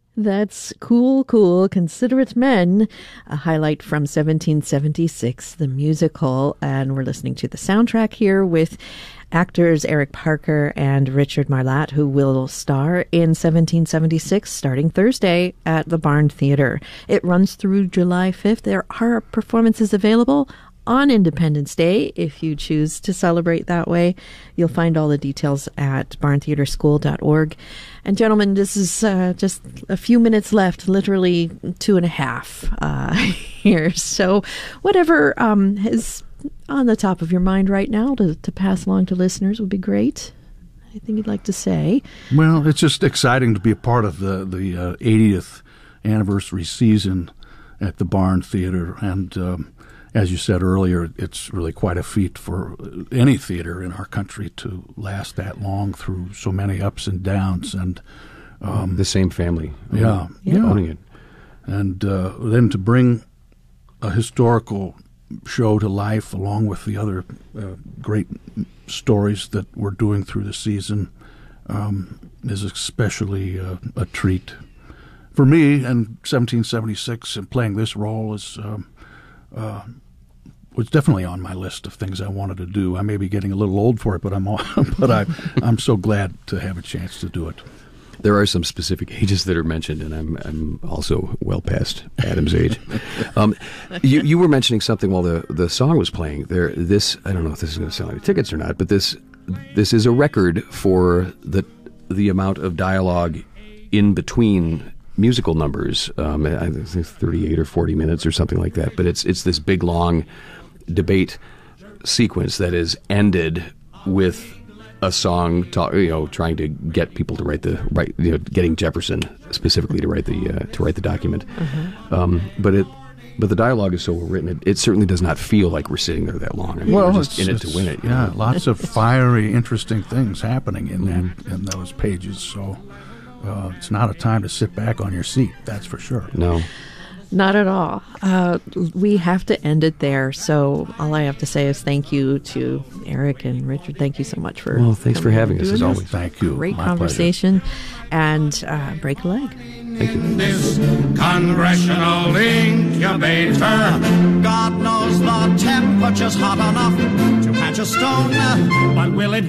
That's Cool, Cool, Considerate Men, a highlight from 1776, the musical. And we're listening to the soundtrack here with actors Eric Parker and Richard Marlatt, who will star in 1776 starting Thursday at the Barn Theatre. It runs through July 5th. There are performances available on Independence Day if you choose to celebrate that way. You'll find all the details at barntheatreschool.org. And gentlemen, this is just a few minutes left, literally 2.5 here. So whatever is on the top of your mind right now to pass along to listeners would be great. Anything you'd like to say? Well, it's just exciting to be a part of the 80th anniversary season at the Barn Theatre. And as you said earlier, it's really quite a feat for any theater in our country to last that long through so many ups and downs. And the same family owning it. And then to bring a historical show to life along with the other great stories that we're doing through the season is especially a treat. For me, in 1776, and playing this role was definitely on my list of things I wanted to do. I may be getting a little old for it, but I'm so glad to have a chance to do it. There are some specific ages that are mentioned, and I'm also well past Adam's age. You were mentioning something while the song was playing. I don't know if this is going to sell any tickets or not, but this is a record for the amount of dialogue in between musical numbers. I think 38 or 40 minutes or something like that. But it's this big long debate sequence that is ended with a song, trying to get people to getting Jefferson specifically to write the document. Mm-hmm. But the dialogue is so well written, it certainly does not feel like we're sitting there that long. I mean, we're just in it to win it. Yeah, lots of fiery, interesting things happening in those pages. So it's not a time to sit back on your seat. That's for sure. No. Not at all. We have to end it there. So all I have to say is thank you to Eric and Richard. Thank you so much for thanks for having us as always. Thank you. Great My conversation. pleasure. And break a leg. Thank you. This congressional incubator, God knows the temperature's hot enough to hatch a stone, but will it